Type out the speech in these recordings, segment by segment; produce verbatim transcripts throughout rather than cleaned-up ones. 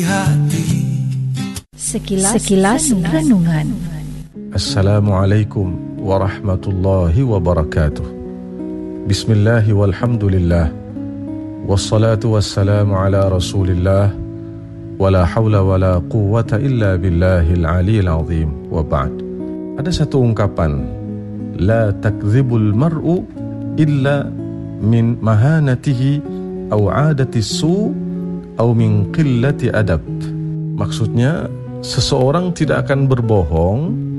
Sekilas, Sekilas Renungan. Assalamualaikum warahmatullahi wabarakatuh. Bismillahi walhamdulillah, wassalatu wassalamu ala rasulillah, wala hawla wala quwwata illa billahil aliyil azim, wa ba'd. Ada satu ungkapan, la takdzibul mar'u illa min mahanatihi aw adati su aw min qillati adab. Maksudnya, seseorang tidak akan berbohong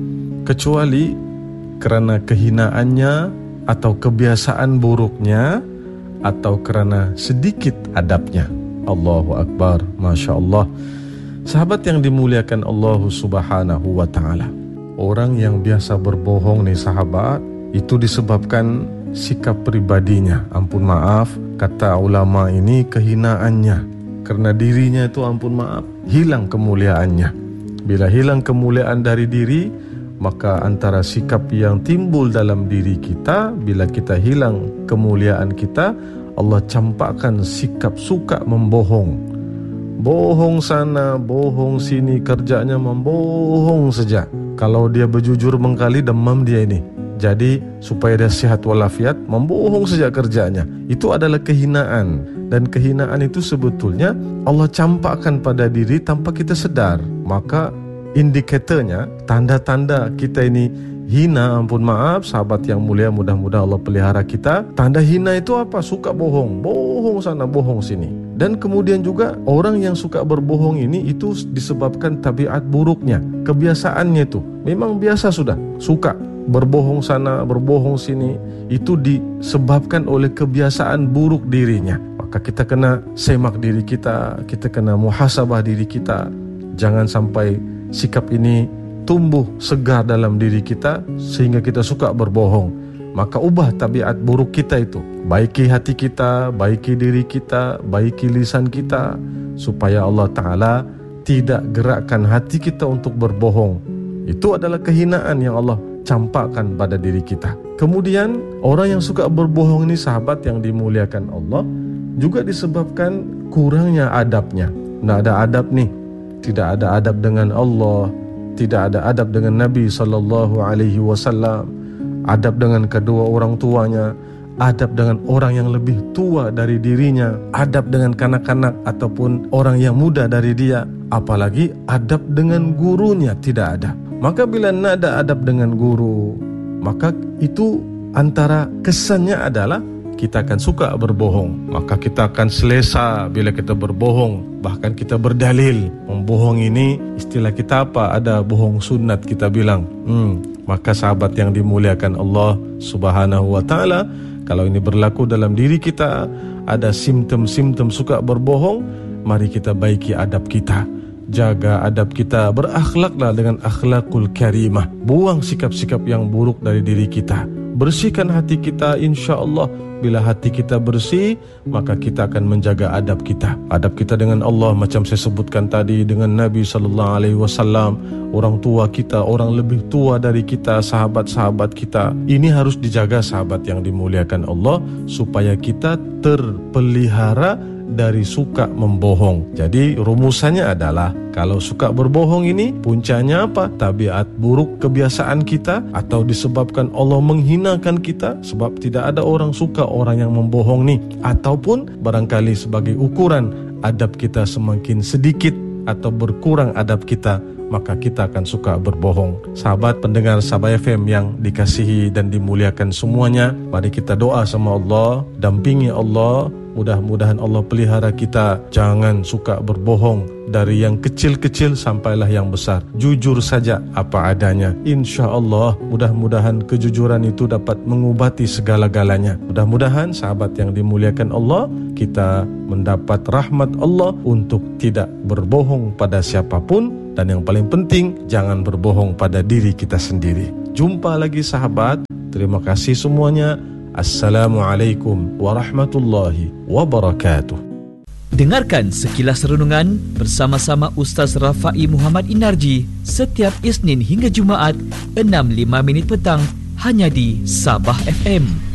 kecuali kerana kehinaannya atau kebiasaan buruknya atau kerana sedikit adabnya. Allahu Akbar, Masya Allah. Sahabat yang dimuliakan Allah Subhanahu wa ta'ala, orang yang biasa berbohong nih sahabat, itu disebabkan sikap pribadinya. Ampun maaf, kata ulama ini kehinaannya. Karena dirinya itu ampun maaf, hilang kemuliaannya. Bila hilang kemuliaan dari diri, maka antara sikap yang timbul dalam diri kita, bila kita hilang kemuliaan kita, Allah campakkan sikap suka membohong. Bohong sana, bohong sini, kerjanya membohong saja. Kalau dia berjujur mengkali, demam dia ini. Jadi supaya dia sehat walafiat, membohong saja kerjanya. Itu adalah kehinaan. Dan kehinaan itu sebetulnya Allah campakkan pada diri tanpa kita sedar. Maka indikatornya, tanda-tanda kita ini hina, ampun maaf sahabat yang mulia, mudah-mudahan Allah pelihara kita. Tanda hina itu apa? Suka bohong. Bohong sana, bohong sini. Dan kemudian juga orang yang suka berbohong ini, itu disebabkan tabiat buruknya. Kebiasaannya itu memang biasa sudah, suka berbohong sana, berbohong sini. Itu disebabkan oleh kebiasaan buruk dirinya. Maka kita kena semak diri kita, kita kena muhasabah diri kita. Jangan sampai sikap ini tumbuh segar dalam diri kita sehingga kita suka berbohong. Maka ubah tabiat buruk kita itu. Baiki hati kita, baiki diri kita, baiki lisan kita, supaya Allah Ta'ala tidak gerakkan hati kita untuk berbohong. Itu adalah kehinaan yang Allah campakkan pada diri kita. Kemudian orang yang suka berbohong ini sahabat yang dimuliakan Allah, juga disebabkan kurangnya adabnya. Tidak ada adab nih, tidak ada adab dengan Allah, tidak ada adab dengan Nabi sallallahu alaihi wasallam, adab dengan kedua orang tuanya, adab dengan orang yang lebih tua dari dirinya, adab dengan kanak-kanak ataupun orang yang muda dari dia, apalagi adab dengan gurunya tidak ada. Maka bila tidak ada adab dengan guru, maka itu antara kesannya adalah kita akan suka berbohong. Maka kita akan selesa bila kita berbohong. Bahkan kita berdalil. Membohong ini istilah kita apa? Ada bohong sunat kita bilang. hmm. Maka sahabat yang dimuliakan Allah Subhanahu wa ta'ala, kalau ini berlaku dalam diri kita, ada simptom-simptom suka berbohong, mari kita baiki adab kita. Jaga adab kita, berakhlaklah dengan akhlakul karimah. Buang sikap-sikap yang buruk dari diri kita. Bersihkan hati kita, insya Allah. Bila hati kita bersih, maka kita akan menjaga adab kita. Adab kita dengan Allah, macam saya sebutkan tadi, dengan Nabi sallallahu alaihi wasallam, orang tua kita, orang lebih tua dari kita, sahabat-sahabat kita. Ini harus dijaga sahabat yang dimuliakan Allah, supaya kita terpelihara dari suka membohong. Jadi rumusannya adalah, kalau suka berbohong ini puncanya apa? Tabiat buruk kebiasaan kita, atau disebabkan Allah menghinakan kita, sebab tidak ada orang suka orang yang membohong nih. Ataupun barangkali sebagai ukuran adab kita semakin sedikit atau berkurang adab kita, maka kita akan suka berbohong. Sahabat pendengar Sabah F M yang dikasihi dan dimuliakan semuanya, mari kita doa sama Allah, dampingi Allah. Mudah-mudahan Allah pelihara kita. Jangan suka berbohong, dari yang kecil-kecil sampailah yang besar. Jujur saja apa adanya. Insya Allah mudah-mudahan kejujuran itu dapat mengubati segala-galanya. Mudah-mudahan sahabat yang dimuliakan Allah, kita mendapat rahmat Allah untuk tidak berbohong pada siapapun. Dan yang paling penting, jangan berbohong pada diri kita sendiri. Jumpa lagi sahabat. Terima kasih semuanya. Assalamualaikum warahmatullahi wabarakatuh. Dengarkan Sekilas Renungan bersama-sama Ustaz Rafai Muhammad Inarji setiap Isnin hingga Jumaat enam lima minit petang hanya di Sabah F M.